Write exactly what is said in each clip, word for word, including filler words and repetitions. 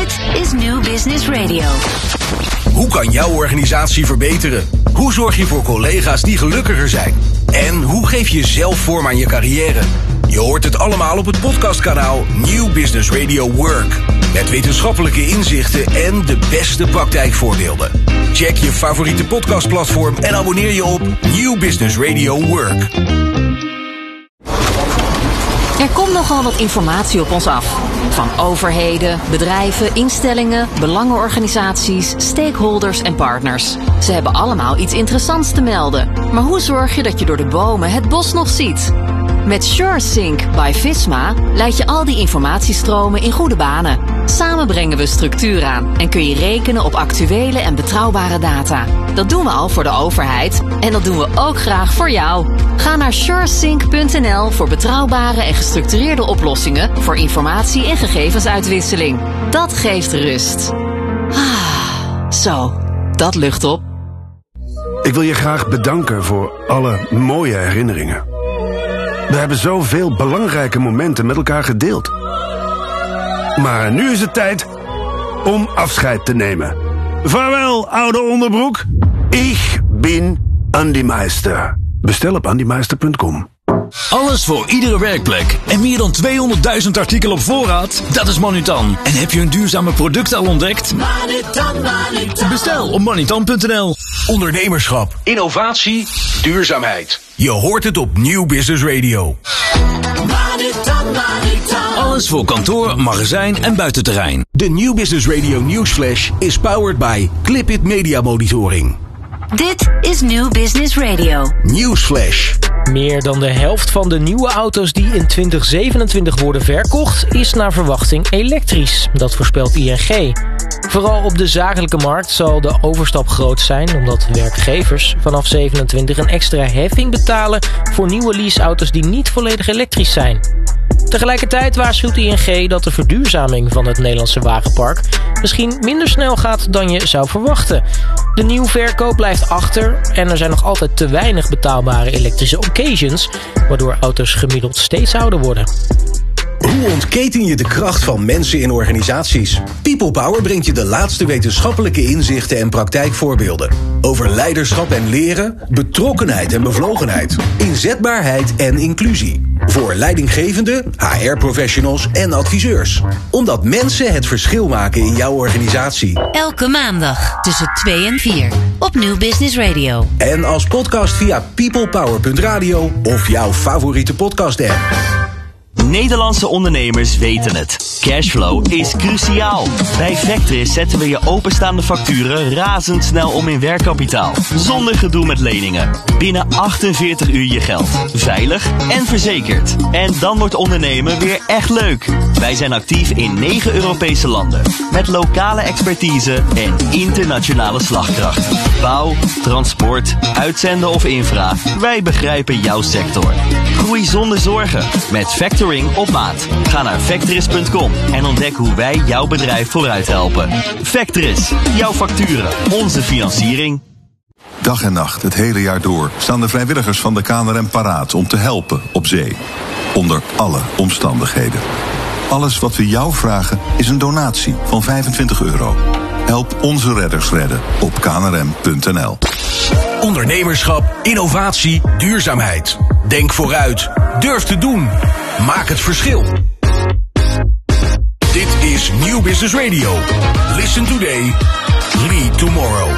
Dit is New Business Radio. Hoe kan jouw organisatie verbeteren? Hoe zorg je voor collega's die gelukkiger zijn? En hoe geef je zelf vorm aan je carrière? Je hoort het allemaal op het podcastkanaal New Business Radio Work. Met wetenschappelijke inzichten en de beste praktijkvoorbeelden. Check je favoriete podcastplatform en abonneer je op New Business Radio Work. Er komt nogal wat informatie op ons af. Van overheden, bedrijven, instellingen, belangenorganisaties, stakeholders en partners. Ze hebben allemaal iets interessants te melden. Maar hoe zorg je dat je door de bomen het bos nog ziet? Met SureSync by Visma leid je al die informatiestromen in goede banen. Samen brengen we structuur aan en kun je rekenen op actuele en betrouwbare data. Dat doen we al voor de overheid en dat doen we ook graag voor jou. Ga naar suresync punt n l voor betrouwbare en gestructureerde oplossingen voor informatie- en gegevensuitwisseling. Dat geeft rust. Ah, zo, dat lucht op. Ik wil je graag bedanken voor alle mooie herinneringen. We hebben zoveel belangrijke momenten met elkaar gedeeld. Maar nu is het tijd om afscheid te nemen. Vaarwel, oude onderbroek. Ik ben Andy Meister. Bestel op andy meister punt com. Alles voor iedere werkplek. En meer dan tweehonderdduizend artikelen op voorraad? Dat is Manutan. En heb je een duurzame product al ontdekt? Manutan, Manutan. Bestel op manutan punt n l. Ondernemerschap, innovatie, duurzaamheid. Je hoort het op New Business Radio. Manutan, Manutan. Alles voor kantoor, magazijn en buitenterrein. De New Business Radio Newsflash is powered by Clipit Media Monitoring. Dit is New Business Radio. Newsflash. Meer dan de helft van de nieuwe auto's die in twintig zevenentwintig worden verkocht is naar verwachting elektrisch. Dat voorspelt I N G. Vooral op de zakelijke markt zal de overstap groot zijn, omdat werkgevers vanaf zevenentwintig een extra heffing betalen voor nieuwe leaseauto's die niet volledig elektrisch zijn. Tegelijkertijd waarschuwt I N G dat de verduurzaming van het Nederlandse wagenpark misschien minder snel gaat dan je zou verwachten. De nieuwverkoop blijft achter en er zijn nog altijd te weinig betaalbare elektrische occasions, waardoor auto's gemiddeld steeds ouder worden. Hoe ontketen je de kracht van mensen in organisaties? People Power brengt je de laatste wetenschappelijke inzichten en praktijkvoorbeelden. Over leiderschap en leren, betrokkenheid en bevlogenheid, inzetbaarheid en inclusie. Voor leidinggevenden, H R-professionals en adviseurs. Omdat mensen het verschil maken in jouw organisatie. Elke maandag tussen twee en vier op New Business Radio. En als podcast via peoplepower punt radio of jouw favoriete podcast-app. Nederlandse ondernemers weten het. Cashflow is cruciaal. Bij Vectris zetten we je openstaande facturen razendsnel om in werkkapitaal. Zonder gedoe met leningen. Binnen achtenveertig uur je geld. Veilig en verzekerd. En dan wordt ondernemen weer echt leuk. Wij zijn actief in negen Europese landen. Met lokale expertise en internationale slagkracht. Bouw, transport, uitzenden of infra. Wij begrijpen jouw sector. Groei zonder zorgen. Met Factoring op maat. Ga naar Vectris punt com en ontdek hoe wij jouw bedrijf vooruit helpen. Vectris, jouw facturen, onze financiering. Dag en nacht, het hele jaar door, staan de vrijwilligers van de K N R M paraat om te helpen op zee. Onder alle omstandigheden. Alles wat we jou vragen is een donatie van vijfentwintig euro. Help onze redders redden op k n r m punt n l. Ondernemerschap, innovatie, duurzaamheid. Denk vooruit. Durf te doen. Maak het verschil. Dit is New Business Radio. Listen today. Lead tomorrow.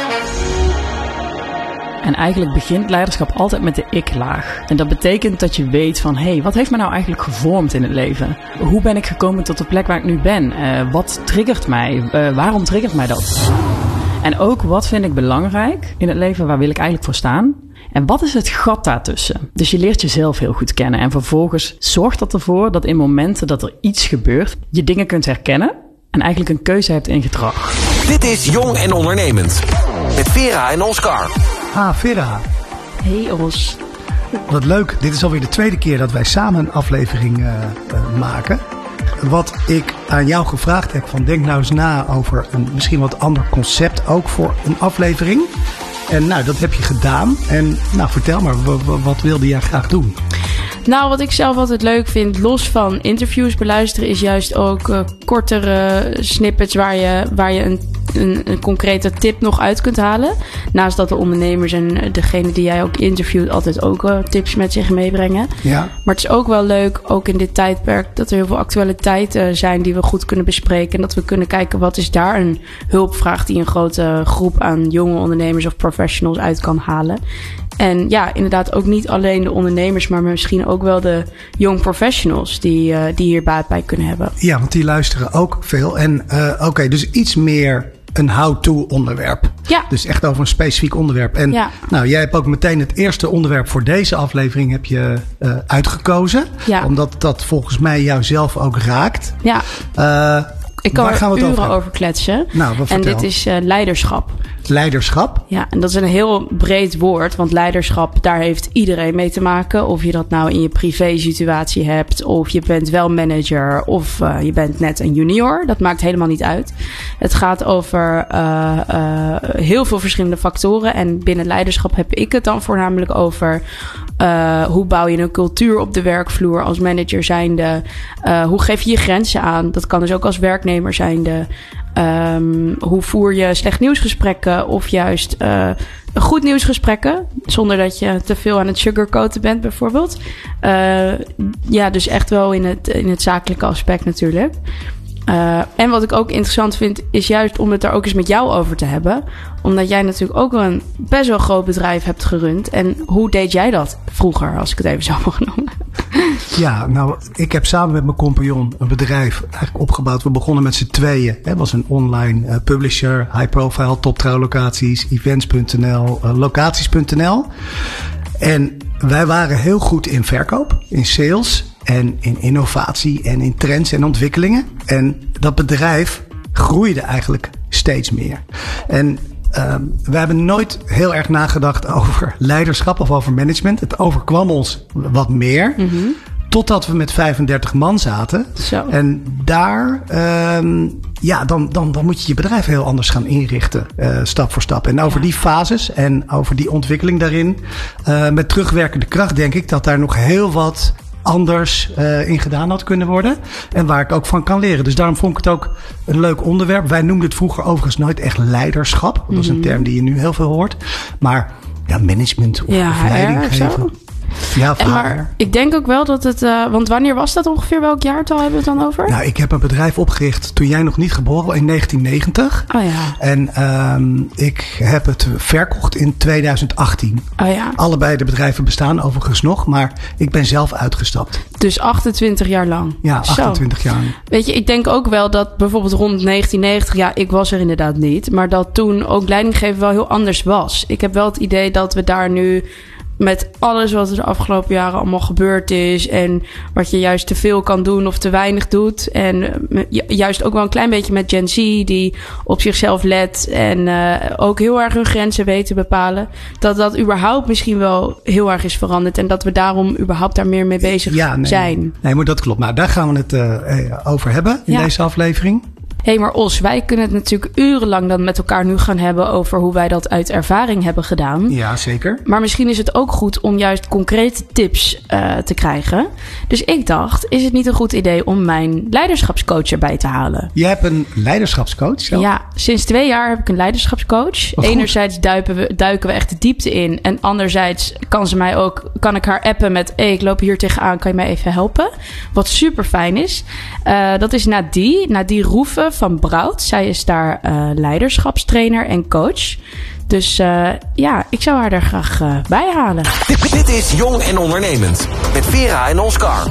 En eigenlijk begint leiderschap altijd met de ik-laag. En dat betekent dat je weet van, hé, hey, wat heeft me nou eigenlijk gevormd in het leven? Hoe ben ik gekomen tot de plek waar ik nu ben? Uh, wat triggert mij? Uh, waarom triggert mij dat? En ook, wat vind ik belangrijk in het leven? Waar wil ik eigenlijk voor staan? En wat is het gat daartussen? Dus je leert jezelf heel goed kennen. En vervolgens zorgt dat ervoor dat in momenten dat er iets gebeurt, je dingen kunt herkennen en eigenlijk een keuze hebt in gedrag. Dit is Jong en Ondernemend. Met Vera en Oscar. Ah, Vera. Hey Os. Wat leuk. Dit is alweer de tweede keer dat wij samen een aflevering uh, uh, maken. Wat ik aan jou gevraagd heb, van denk nou eens na over een misschien wat ander concept ook voor een aflevering. En nou, dat heb je gedaan. En nou, vertel maar, w- w- wat wilde jij graag doen? Nou, wat ik zelf altijd leuk vind, los van interviews beluisteren, is juist ook uh, kortere snippets waar je, waar je een, een, een concrete tip nog uit kunt halen. Naast dat de ondernemers en degene die jij ook interviewt altijd ook uh, tips met zich meebrengen. Ja. Maar het is ook wel leuk, ook in dit tijdperk, dat er heel veel actualiteiten uh, zijn die we goed kunnen bespreken. En dat we kunnen kijken wat is daar een hulpvraag die een grote groep aan jonge ondernemers of professionals uit kan halen. En ja, inderdaad ook niet alleen de ondernemers, maar misschien ook wel de young professionals die, uh, die hier baat bij kunnen hebben. Ja, want die luisteren ook veel. En uh, oké, okay, dus iets meer een how-to onderwerp. Ja. Dus echt over een specifiek onderwerp. En ja. nou, jij hebt ook meteen het eerste onderwerp voor deze aflevering heb je uh, uitgekozen. Ja. Omdat dat volgens mij jou zelf ook raakt. Ja. Uh, Ik kan waar er gaan we het uren over, over kletsen. Nou, wat en vertel. dit is uh, leiderschap. Leiderschap? Ja, en dat is een heel breed woord. Want leiderschap, daar heeft iedereen mee te maken. Of je dat nou in je privé situatie hebt. Of je bent wel manager. Of uh, je bent net een junior. Dat maakt helemaal niet uit. Het gaat over uh, uh, heel veel verschillende factoren. En binnen leiderschap heb ik het dan voornamelijk over... Uh, hoe bouw je een cultuur op de werkvloer als manager zijnde? Uh, hoe geef je je grenzen aan? Dat kan dus ook als werknemer zijnde. Um, hoe voer je slecht nieuwsgesprekken of juist uh, goed nieuwsgesprekken, zonder dat je te veel aan het sugarcoaten bent bijvoorbeeld. Uh, ja, dus echt wel in het, in het zakelijke aspect natuurlijk. Uh, en wat ik ook interessant vind, is juist om het daar ook eens met jou over te hebben. Omdat jij natuurlijk ook wel een best wel groot bedrijf hebt gerund. En hoe deed jij dat vroeger, als ik het even zo mag noemen? Ja, nou, ik heb samen met mijn compagnon een bedrijf eigenlijk opgebouwd. We begonnen met z'n tweeën. Het was een online uh, publisher, high profile, top trouwlocaties, events punt n l, uh, locaties punt n l. En wij waren heel goed in verkoop, in sales en in innovatie en in trends en ontwikkelingen. En dat bedrijf groeide eigenlijk steeds meer. En uh, we hebben nooit heel erg nagedacht over leiderschap of over management. Het overkwam ons wat meer. Mm-hmm. Totdat we met vijfendertig man zaten. Zo. En daar, um, ja, dan, dan, dan moet je je bedrijf heel anders gaan inrichten. Uh, stap voor stap. En over ja. die fases en over die ontwikkeling daarin. Uh, met terugwerkende kracht denk ik dat daar nog heel wat anders uh, in gedaan had kunnen worden. En waar ik ook van kan leren. Dus daarom vond ik het ook een leuk onderwerp. Wij noemden het vroeger overigens nooit echt leiderschap. Dat is mm-hmm. een term die je nu heel veel hoort. Maar ja, management of, ja, of leiding geven. Zo. Ja, en maar ik denk ook wel dat het... Uh, want wanneer was dat ongeveer? Welk jaartal hebben we het dan over? Nou, ik heb een bedrijf opgericht toen jij nog niet geboren was, in negentien negentig. Oh ja. En um, ik heb het verkocht in tweeduizend achttien. Oh ja. Allebei de bedrijven bestaan overigens nog, maar ik ben zelf uitgestapt. Dus achtentwintig jaar lang. Ja, achtentwintig Zo. jaar. Weet je, ik denk ook wel dat bijvoorbeeld rond negentien negentig... Ja, ik was er inderdaad niet. Maar dat toen ook leidinggeven wel heel anders was. Ik heb wel het idee dat we daar nu... met alles wat er de afgelopen jaren allemaal gebeurd is... en wat je juist te veel kan doen of te weinig doet... en juist ook wel een klein beetje met Gen Z... die op zichzelf let en uh, ook heel erg hun grenzen weet te bepalen... dat dat überhaupt misschien wel heel erg is veranderd... en dat we daarom überhaupt daar meer mee bezig ja, nee, zijn. Nee, maar dat klopt. Nou, daar gaan we het uh, over hebben in ja. deze aflevering. Hé, hey, maar Os, wij kunnen het natuurlijk urenlang dan met elkaar nu gaan hebben... over hoe wij dat uit ervaring hebben gedaan. Ja, zeker. Maar misschien is het ook goed om juist concrete tips uh, te krijgen. Dus ik dacht, is het niet een goed idee om mijn leiderschapscoach erbij te halen? Je hebt een leiderschapscoach? Zo? Ja, sinds twee jaar heb ik een leiderschapscoach. Enerzijds duiken we, duiken we echt de diepte in. En anderzijds kan ze mij ook, kan ik haar appen met... Hey, ik loop hier tegenaan, kan je mij even helpen? Wat super fijn is. Uh, dat is Nadie, Nadie Roeven van Brout. Zij is daar uh, leiderschapstrainer en coach. Dus uh, ja, ik zou haar er graag uh, bij halen. Dit, dit is Jong en Ondernemend. Met Vera en Oscar.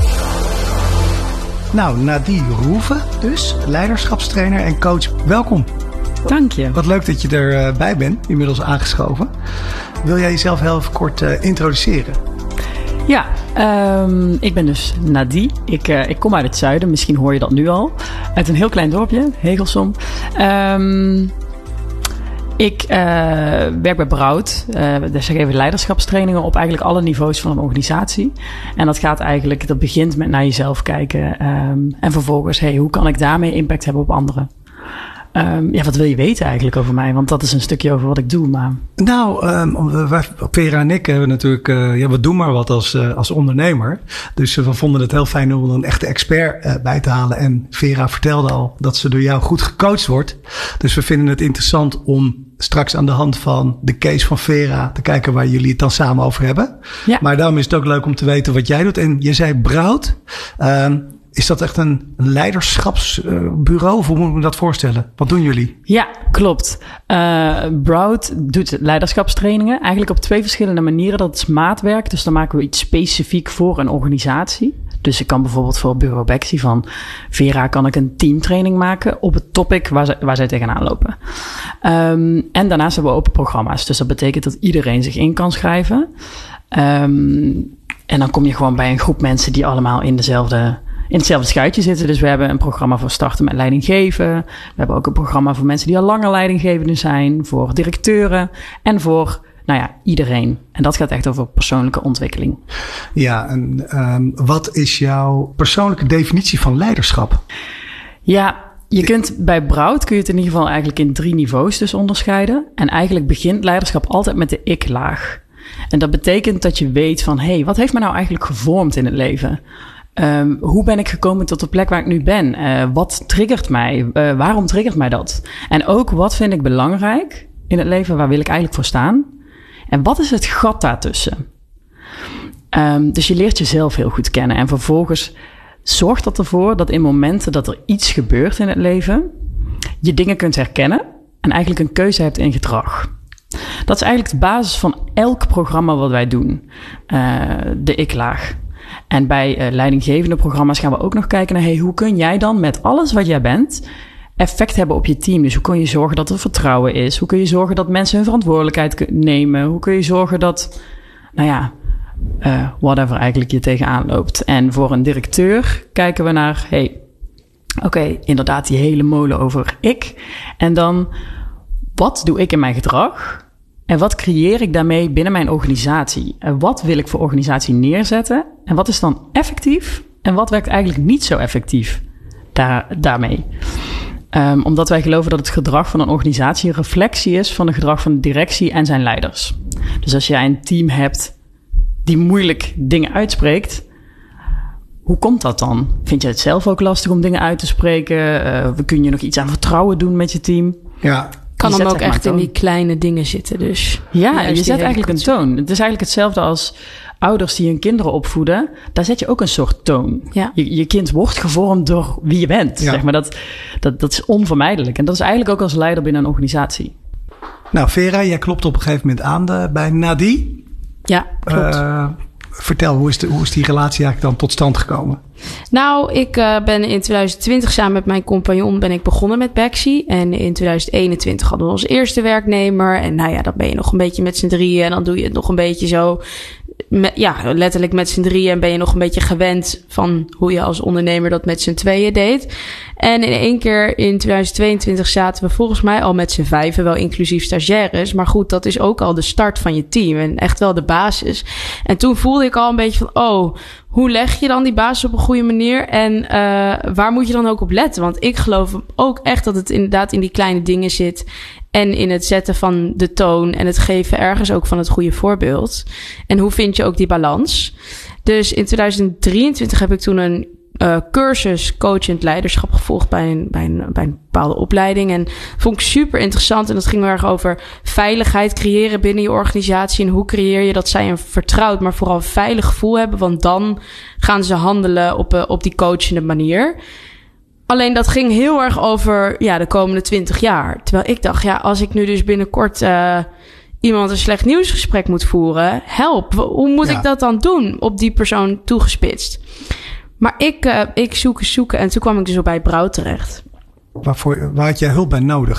Nou, Nadie Roeven dus. Leiderschapstrainer en coach. Welkom. Dank je. Wat leuk dat je erbij bent. Inmiddels aangeschoven. Wil jij jezelf heel even kort uh, introduceren? Ja, um, ik ben dus Nadie. Ik, uh, ik kom uit het zuiden, misschien hoor je dat nu al. Uit een heel klein dorpje, Hegelsom. Um, ik uh, werk bij Brout. Uh, dus ik geef leiderschapstrainingen op eigenlijk alle niveaus van een organisatie. En dat gaat eigenlijk, dat begint met naar jezelf kijken. Um, en vervolgens, hey, hoe kan ik daarmee impact hebben op anderen? Um, ja, wat wil je weten eigenlijk over mij? Want dat is een stukje over wat ik doe. Maar... Nou, um, wij, Vera en ik hebben natuurlijk... Uh, ja, we doen maar wat als, uh, als ondernemer. Dus uh, we vonden het heel fijn om er een echte expert uh, bij te halen. En Vera vertelde al dat ze door jou goed gecoacht wordt. Dus we vinden het interessant om straks aan de hand van de case van Vera te kijken waar jullie het dan samen over hebben. Ja. Maar daarom is het ook leuk om te weten wat jij doet. En je zei Brout. Um, Is dat echt een leiderschapsbureau? Of hoe moet ik me dat voorstellen? Wat doen jullie? Ja, klopt. Uh, Brout doet leiderschapstrainingen. Eigenlijk op twee verschillende manieren. Dat is maatwerk. Dus dan maken we iets specifiek voor een organisatie. Dus ik kan bijvoorbeeld voor Bureau Bexie van Vera kan ik een teamtraining maken op het topic waar, ze, waar zij tegenaan lopen. Um, en daarnaast hebben we open programma's. Dus dat betekent dat iedereen zich in kan schrijven. Um, en dan kom je gewoon bij een groep mensen die allemaal in dezelfde... in hetzelfde schuitje zitten. Dus we hebben een programma voor starten met leidinggeven. We hebben ook een programma voor mensen die al langer leidinggevende zijn. Voor directeuren. En voor, nou ja, iedereen. En dat gaat echt over persoonlijke ontwikkeling. Ja, en um, wat is jouw persoonlijke definitie van leiderschap? Ja, je kunt bij Brout kun je het in ieder geval eigenlijk in drie niveaus dus onderscheiden. En eigenlijk begint leiderschap altijd met de ik-laag. En dat betekent dat je weet van, hé, hey, wat heeft me nou eigenlijk gevormd in het leven? Um, hoe ben ik gekomen tot de plek waar ik nu ben? Uh, wat triggert mij? Uh, waarom triggert mij dat? En ook, wat vind ik belangrijk in het leven? Waar wil ik eigenlijk voor staan? En wat is het gat daartussen? Um, dus je leert jezelf heel goed kennen. En vervolgens zorgt dat ervoor dat in momenten dat er iets gebeurt in het leven, je dingen kunt herkennen en eigenlijk een keuze hebt in gedrag. Dat is eigenlijk de basis van elk programma wat wij doen. Uh, de ik-laag. En bij uh, leidinggevende programma's gaan we ook nog kijken naar, hey, hoe kun jij dan met alles wat jij bent effect hebben op je team? Dus hoe kun je zorgen dat er vertrouwen is? Hoe kun je zorgen dat mensen hun verantwoordelijkheid nemen? Hoe kun je zorgen dat, nou ja, uh, whatever eigenlijk je tegenaan loopt? En voor een directeur kijken we naar, hey, oké, okay, inderdaad die hele molen over ik. En dan, wat doe ik in mijn gedrag? En wat creëer ik daarmee binnen mijn organisatie? En wat wil ik voor organisatie neerzetten? En wat is dan effectief? En wat werkt eigenlijk niet zo effectief daar, daarmee? Um, omdat wij geloven dat het gedrag van een organisatie een reflectie is van het gedrag van de directie en zijn leiders. Dus als jij een team hebt die moeilijk dingen uitspreekt, hoe komt dat dan? Vind je het zelf ook lastig om dingen uit te spreken? Uh, kun je nog iets aan vertrouwen doen met je team? Ja. Kan dan ook echt in die kleine dingen zitten dus. Ja, je zet eigenlijk een toon. Het is eigenlijk hetzelfde als ouders die hun kinderen opvoeden. Daar zet je ook een soort toon. Ja. Je, je kind wordt gevormd door wie je bent. Ja. Zeg maar. dat, dat, dat is onvermijdelijk. En dat is eigenlijk ook als leider binnen een organisatie. Nou, Vera, jij klopt op een gegeven moment aan de, bij Nadi. Ja, klopt. Uh, vertel, hoe is, de, hoe is die relatie eigenlijk dan tot stand gekomen? Nou, ik uh, ben in twintig twintig samen met mijn compagnon ben ik begonnen met Bexie. En in twintig eenentwintig hadden we onze eerste werknemer. En nou ja, dan ben je nog een beetje met z'n drieën. En dan doe je het nog een beetje zo. Met, ja, letterlijk met z'n drieën. En ben je nog een beetje gewend van hoe je als ondernemer dat met z'n tweeën deed. En in één keer in twintig tweeëntwintig zaten we volgens mij al met z'n vijven, wel inclusief stagiaires. Maar goed, dat is ook al de start van je team en echt wel de basis. En toen voelde ik al een beetje van, oh, hoe leg je dan die basis op een goede manier? En uh, waar moet je dan ook op letten? Want ik geloof ook echt dat het inderdaad in die kleine dingen zit. En in het zetten van de toon en het geven ergens ook van het goede voorbeeld. En hoe vind je ook die balans? Dus in twintig drieëntwintig heb ik toen een uh, cursus coachend leiderschap gevolgd bij een, bij, een, bij een bepaalde opleiding. En vond ik super interessant. En dat ging heel erg over veiligheid creëren binnen je organisatie. En hoe creëer je dat zij een vertrouwd, maar vooral een veilig gevoel hebben. Want dan gaan ze handelen op, uh, op die coachende manier. Alleen dat ging heel erg over ja, de komende twintig jaar. Terwijl ik dacht, ja, als ik nu dus binnenkort uh, iemand een slecht nieuwsgesprek moet voeren, help, hoe moet ja. ik dat dan doen? Op die persoon toegespitst. Maar ik, uh, ik zoeken, zoeken en toen kwam ik dus op bij Brout terecht. Waarvoor, waar had jij hulp bij nodig?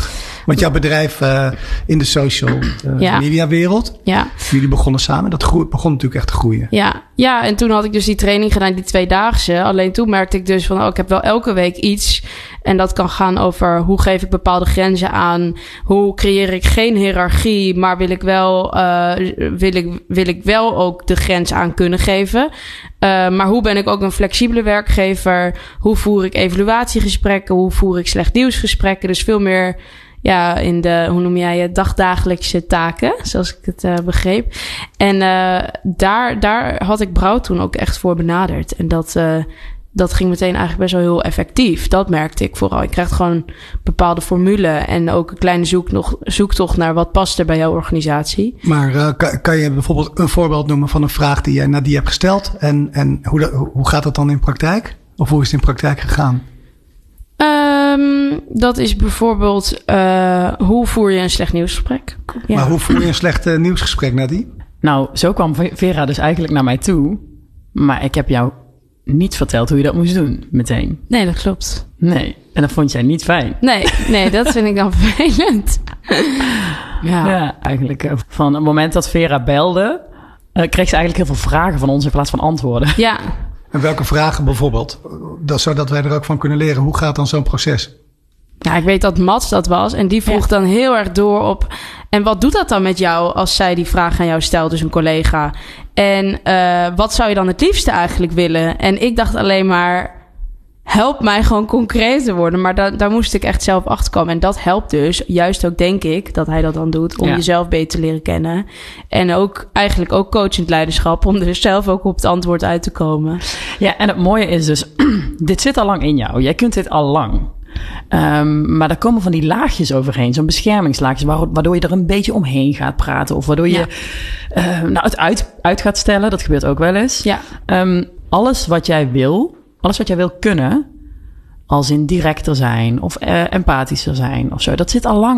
Want jouw bedrijf uh, in de social uh, ja. media wereld. Ja. Jullie begonnen samen. Dat groe- begon natuurlijk echt te groeien. Ja. ja, en toen had ik dus die training gedaan, die tweedaagse. Alleen toen merkte ik dus van, oh, ik heb wel elke week iets. En dat kan gaan over hoe geef ik bepaalde grenzen aan. Hoe creëer ik geen hiërarchie, maar wil ik wel, uh, wil ik, wil ik wel ook de grens aan kunnen geven. Uh, maar hoe ben ik ook een flexibele werkgever? Hoe voer ik evaluatiegesprekken? Hoe voer ik slecht nieuwsgesprekken? Dus veel meer ja, in de, hoe noem jij het, dagdagelijkse taken, zoals ik het uh, begreep. En uh, daar, daar had ik Brouw toen ook echt voor benaderd. En dat, uh, dat ging meteen eigenlijk best wel heel effectief. Dat merkte ik vooral. Ik krijg gewoon bepaalde formule en ook een kleine zoek nog, zoektocht naar wat past er bij jouw organisatie. Maar uh, kan, kan je bijvoorbeeld een voorbeeld noemen van een vraag die je Nadie hebt gesteld? En, en hoe, dat, hoe gaat dat dan in praktijk? Of hoe is het in praktijk gegaan? Um, dat is bijvoorbeeld, uh, hoe voer je een slecht nieuwsgesprek? Ja. Maar hoe voer je een slecht uh, nieuwsgesprek, Nadie? Nou, zo kwam Vera dus eigenlijk naar mij toe. Maar ik heb jou niet verteld hoe je dat moest doen, meteen. Nee, dat klopt. Nee, en dat vond jij niet fijn. Nee, nee, dat vind ik dan vervelend. ja. ja, eigenlijk van het moment dat Vera belde, uh, kreeg ze eigenlijk heel veel vragen van ons in plaats van antwoorden. Ja. En welke vragen bijvoorbeeld? Dat, zodat wij er ook van kunnen leren. Hoe gaat dan zo'n proces? Ja, ik weet dat Mats dat was. En die vroeg ja. dan heel erg door op... En wat doet dat dan met jou als zij die vraag aan jou stelt, dus een collega? En uh, wat zou je dan het liefste eigenlijk willen? En ik dacht alleen maar... Help mij gewoon concreet te worden. Maar da- daar moest ik echt zelf achter komen. En dat helpt dus, juist ook denk ik, dat hij dat dan doet... om ja. jezelf beter te leren kennen. En ook eigenlijk ook coachend leiderschap... om er zelf ook op het antwoord uit te komen. Ja, en het mooie is dus... dit zit al lang in jou. Jij kunt dit al lang. Um, maar daar komen van die laagjes overheen. Zo'n beschermingslaagjes... waardoor je er een beetje omheen gaat praten. Of waardoor je ja. uh, nou, het uit, uit gaat stellen. Dat gebeurt ook wel eens. Ja. Um, alles wat jij wil... Alles wat jij wil kunnen, als in directer zijn of uh, empathischer zijn of zo, dat zit al lang